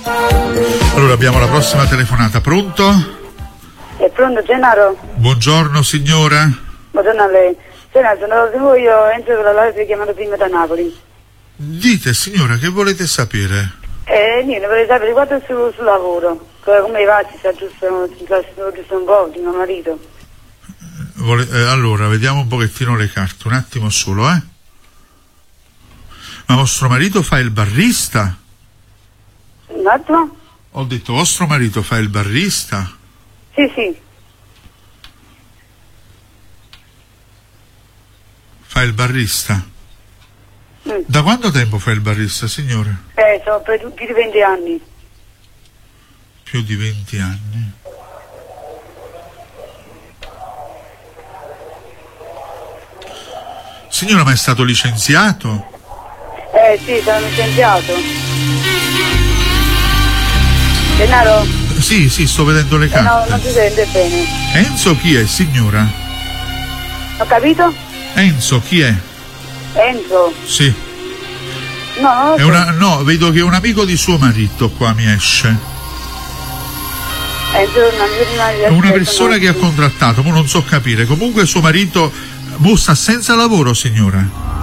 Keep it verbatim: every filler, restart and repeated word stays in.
Allora abbiamo la prossima telefonata, pronto? È pronto Gennaro? Buongiorno signora. Buongiorno a lei. Gennaro, sono io, entro la live chiamato prima da Napoli. Dite signora, che volete sapere? Eh, niente, vorrei sapere quanto sul, sul lavoro, come va, si sta giusto, si sta giusto un po' di mio marito. Vole, eh, allora, vediamo un pochettino le carte, un attimo solo, eh. Ma vostro marito fa il barista? Un attimo? Ho detto, vostro marito fa il barista? Sì, sì. Fa il barista? Mm. Da quanto tempo fa il barista, signore? Eh, sono per più di venti anni. Più di venti anni. Signora, ma è stato licenziato? Eh sì, sono licenziato. Gennaro? Sì, sì, sto vedendo le carte. Eh no, non si sente bene. Enzo chi è, signora? Ho capito? Enzo chi è? Enzo? Sì. No, non lo è so. una, no, vedo che è un amico di suo marito qua mi esce. Enzo è una, una, una persona no. che ha contrattato, ma non so capire. Comunque suo marito mo sta senza lavoro, signora.